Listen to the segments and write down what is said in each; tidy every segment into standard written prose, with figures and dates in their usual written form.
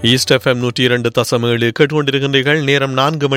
East FM 102.7 கேட்டுக்கொண்டிருக்கின்றீர்கள். நேரம்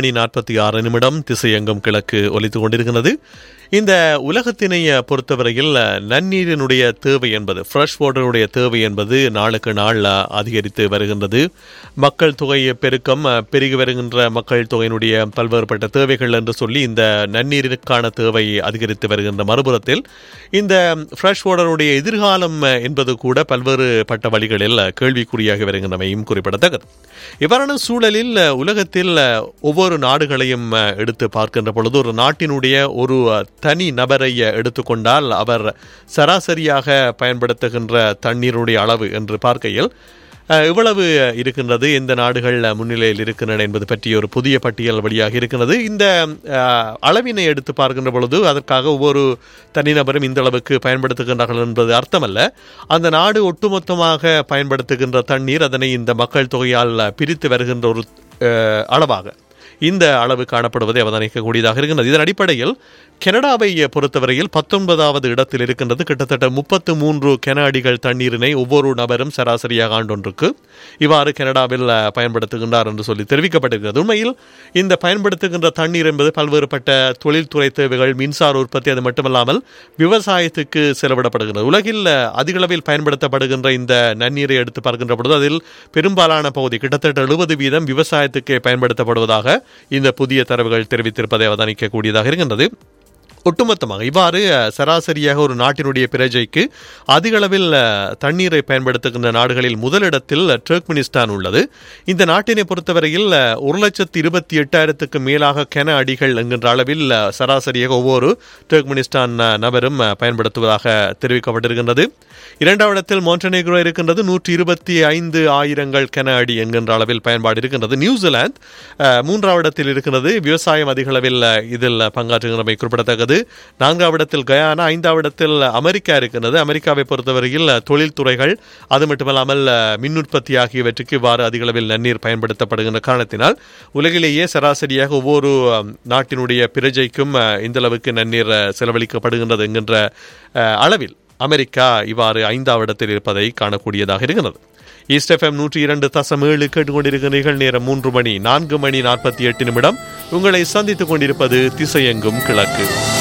4:46 திசையெங்கும் கிழக்கு ஒலித்துக் கொண்டிருக்கிறது. இந்த உலகத்தினை பொறுத்தவரையில் நன்னீரினுடைய தேவை என்பது, ஃப்ரெஷ் வாட்டருடைய தேவை என்பது நாளுக்கு நாள் அதிகரித்து வருகின்றது. மக்கள் தொகை பெருக்கம், பெருகி வருகின்ற மக்கள் தொகையினுடைய பல்வேறுபட்ட தேவைகள் என்று சொல்லி இந்த நன்னீருக்கான தேவை அதிகரித்து வருகின்ற மறுபுறத்தில் இந்த ஃப்ரெஷ் வாட்டருடைய எதிர்காலம் என்பது கூட பல்வேறுபட்ட வழிகளில் கேள்விக்குறியாகி வருகின்றமையும் குறிப்பிடத்தக்கது. இவ்வாறான சூழலில் உலகத்தில் ஒவ்வொரு நாடுகளையும் எடுத்து பார்க்கின்ற பொழுது ஒரு நாட்டினுடைய ஒரு தனி நபரை எடுத்துக்கொண்டால் அவர் சராசரியாக பயன்படுத்துகின்ற தண்ணீருடைய அளவு என்று பார்க்கையில் இவ்வளவு இருக்கின்றது, எந்த நாடுகள் முன்னிலையில் இருக்கின்றன என்பது பற்றிய ஒரு புதிய பட்டியல் வழியாக இருக்கின்றது. இந்த அளவினை எடுத்து பார்க்கின்ற பொழுது அதற்காக ஒவ்வொரு தனிநபரும் இந்த அளவுக்கு பயன்படுத்துகின்றார்கள் என்பது அர்த்தமல்ல. அந்த நாடு ஒட்டுமொத்தமாக பயன்படுத்துகின்ற தண்ணீர் அதனை இந்த மக்கள் தொகையால் பிரித்து வருகின்ற ஒரு அளவாக இந்த அளவு காணப்படுவதை அவதானிக்கக்கூடியதாக இருக்கின்றது. இதன் அடிப்படையில் கனடாவை பொறுத்தவரையில் 19வது இடத்தில் இருக்கின்றது. கிட்டத்தட்ட 33 கன அடிகள் தண்ணீரினை ஒவ்வொரு நபரும் சராசரியாக ஆண்டொன்றுக்கு இவ்வாறு கனடாவில் பயன்படுத்துகின்றார் என்று சொல்லி தெரிவிக்கப்பட்டிருக்கிறது. உண்மையில் இந்த பயன்படுத்துகின்ற தண்ணீர் என்பது பல்வேறுபட்ட தொழில்துறை தேவைகள், மின்சார உற்பத்தி, அது மட்டுமல்லாமல் விவசாயத்துக்கு செலவிடப்படுகிறது. உலகில் அதிகளவில் பயன்படுத்தப்படுகின்ற இந்த நன்னீரை எடுத்து பார்க்கின்ற பொழுது அதில் பெரும்பாலான பகுதி, கிட்டத்தட்ட 70% விவசாயத்துக்கு பயன்படுத்தப்படுவதாக இந்த புதிய தரவுகள் தெரிவித்திருப்பதை அவதானிக்கக்கூடியதாக இருக்கின்றது. ஒட்டுமொத்தமாக இவ்வாறு சராசரியாக ஒரு நாட்டினுடைய பிரஜைக்கு அதிக அளவில் தண்ணீரை பயன்படுத்துகின்ற நாடுகளில் முதலிடத்தில் டர்க்மெனிஸ்தான் உள்ளது. இந்த நாட்டினை பொறுத்தவரையில் 1,28,000 மேலாக கன அடிகள் என்கின்ற அளவில் சராசரியாக ஒவ்வொரு டர்க்மெனிஸ்தான் நபரும் பயன்படுத்துவதாக தெரிவிக்கப்பட்டிருக்கின்றது. இரண்டாவது இடத்தில் மாண்டனெக்ரோ இருக்கின்றது. 125,000 கன அடி என்கின்ற அளவில் பயன்பாடு இருக்கின்றது. நியூசிலாந்து மூன்றாவது இடத்தில் இருக்கின்றது. விவசாயம் அதிக அளவில் இதில் பங்காற்றுகின்றமை குறிப்பிடத்தக்கது. 4வது இடத்தில் கயானா, 5வது இடத்தில் அமெரிக்கா இருக்கின்றது. அமெரிக்காவை பொறுத்தவரையில் தொழில்துறைகள், அது மட்டுமல்லாமல் மின் உற்பத்தி ஆகியவற்றுக்கு இவ்வாறு அதிக அளவில் நன்னீர் பயன்படுத்தப்படுகின்ற காரணத்தினால் உலகிலேயே சராசரியாக ஒவ்வொரு நாட்டினுடைய பிரஜைக்கும் இந்த அளவுக்கு நன்னீர் செலவழிக்கப்படுகின்றது என்கின்ற அளவில் அமெரிக்கா இவ்வாறு 5வது இடத்தில் இருப்பதை காணக்கூடியதாக இருக்கிறது. ஈஸ்ட் எஃப்எம் 102.7 கேட்டுக்கொண்டிருக்கிறீர்கள். நேரம் 4:48 உங்களை சந்தித்துக் கொண்டிருப்பது திசையெங்கும் கிழக்கு.